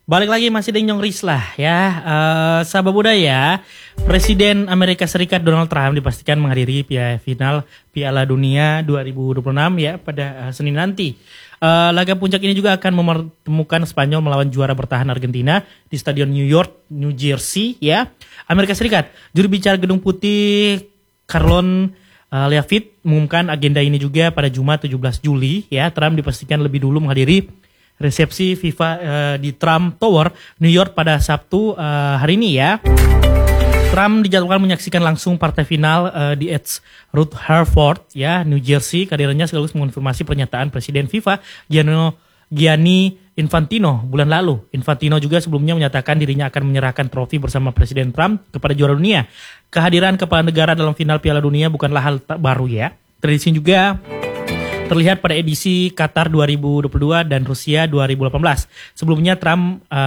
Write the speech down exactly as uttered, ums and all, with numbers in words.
Balik lagi masih dengan Nyong Rislah ya. Uh, sahabat budaya, Presiden Amerika Serikat Donald Trump dipastikan menghadiri final Piala Dunia dua ribu dua puluh enam ya pada uh, Senin nanti. Uh, laga puncak ini juga akan mempertemukan Spanyol melawan juara bertahan Argentina di Stadion New York, New Jersey ya, Amerika Serikat. Juru bicara Gedung Putih Carlon uh, Leavitt mengumumkan agenda ini juga pada Jumat tujuh belas Juli ya. Trump dipastikan lebih dulu menghadiri resepsi FIFA uh, di Trump Tower, New York pada Sabtu uh, hari ini ya. Trump dijadwalkan menyaksikan langsung partai final uh, di East Rutherford ya, New Jersey. Kehadirannya sekaligus mengonfirmasi pernyataan Presiden FIFA Gianno, Gianni Infantino bulan lalu. Infantino juga sebelumnya menyatakan dirinya akan menyerahkan trofi bersama Presiden Trump kepada juara dunia. Kehadiran kepala negara dalam final Piala Dunia bukanlah hal tak baru ya. Tradisi juga terlihat pada edisi Qatar dua ribu dua puluh dua dan Rusia dua ribu delapan belas. Sebelumnya Trump uh,